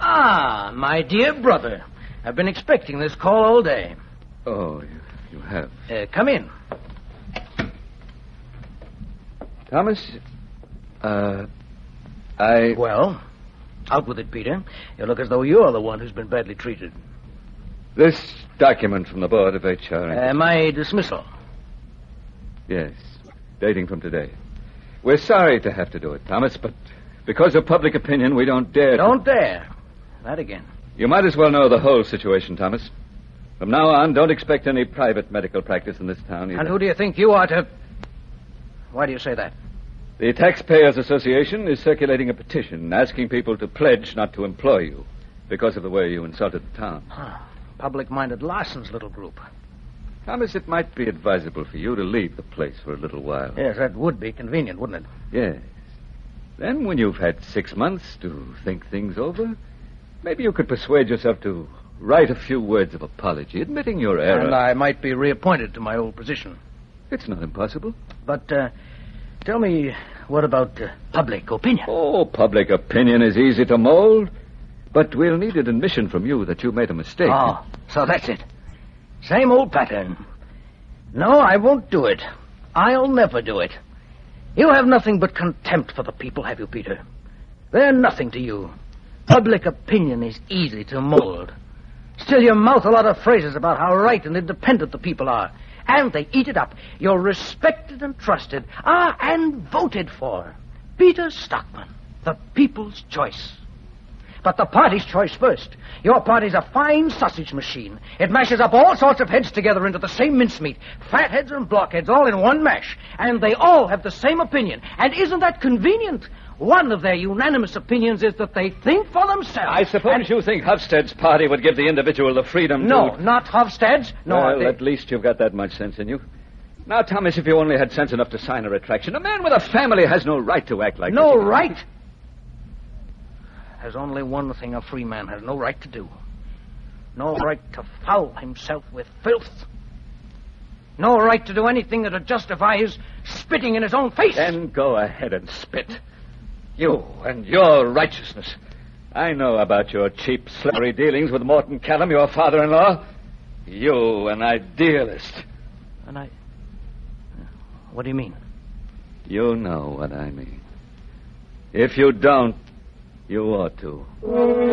Ah, my dear brother. I've been expecting this call all day. Oh, you have. Come in. Thomas, Well, out with it, Peter. You look as though you're the one who's been badly treated. This document from the Board of HR... My dismissal. Yes, dating from today. We're sorry to have to do it, Thomas, but because of public opinion, we don't dare... Don't dare. That again. You might as well know the whole situation, Thomas. From now on, don't expect any private medical practice in this town either. And who do you think you are to... Why do you say that? The Taxpayers Association is circulating a petition asking people to pledge not to employ you because of the way you insulted the town. Public-minded Larson's little group. Thomas, it might be advisable for you to leave the place for a little while. Yes, that would be convenient, wouldn't it? Yes. Then, when you've had 6 months to think things over, maybe you could persuade yourself to write a few words of apology, admitting your error. And I might be reappointed to my old position. It's not impossible. But, tell me, what about public opinion? Oh, public opinion is easy to mold. But we'll need an admission from you that you made a mistake. Oh, so that's it. Same old pattern. No, I won't do it. I'll never do it. You have nothing but contempt for the people, have you, Peter? They're nothing to you. Public opinion is easy to mold. Still, you mouth a lot of phrases about how right and independent the people are. And they eat it up. You're respected and trusted. And voted for. Peter Stockman, the people's choice. But the party's choice first. Your party's a fine sausage machine. It mashes up all sorts of heads together into the same mincemeat. Fatheads and blockheads all in one mash. And they all have the same opinion. And isn't that convenient? One of their unanimous opinions is that they think for themselves. I suppose you think Hofstede's party would give the individual the freedom to... No, not Hofstede's. No, well, at least you've got that much sense in you. Now, Thomas, if you only had sense enough to sign a retraction, a man with a family has no right to act like no this. No right? There's only one thing a free man has no right to do. No right to foul himself with filth. No right to do anything that would justify his spitting in his own face. Then go ahead and spit. You and your righteousness. I know about your cheap, slippery dealings with Morton Callum, your father-in-law. You, an idealist. What do you mean? You know what I mean. If you don't, you ought to.